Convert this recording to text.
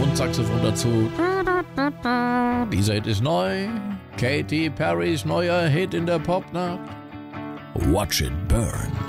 Mundsaxophon dazu. Dieser Hit ist neu. Katy Perrys neuer Hit in der Popnacht. Watch It Burn.